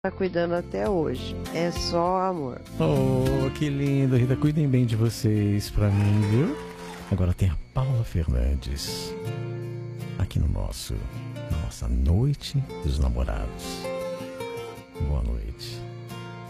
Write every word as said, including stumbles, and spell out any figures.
tá cuidando até hoje. É só amor. Oh, que lindo, Rita. Cuidem bem de vocês pra mim, viu? Agora tem a Paula Fernandes aqui no nosso, na nossa Noite dos Namorados. Boa noite.